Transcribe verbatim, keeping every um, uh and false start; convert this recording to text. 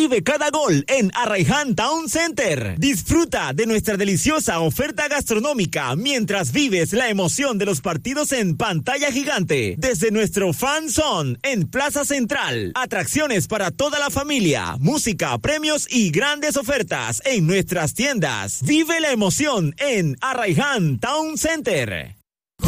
Vive cada gol en Arraiján Town Center. Disfruta de nuestra deliciosa oferta gastronómica mientras vives la emoción de los partidos en pantalla gigante. Desde nuestro Fan Zone en Plaza Central. Atracciones para toda la familia, música, premios y grandes ofertas en nuestras tiendas. Vive la emoción en Arraiján Town Center.